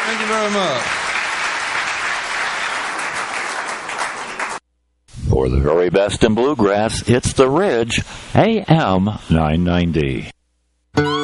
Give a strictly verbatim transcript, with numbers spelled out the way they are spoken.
Thank you very much. For the very best in bluegrass, it's The Ridge, A M nine ninety.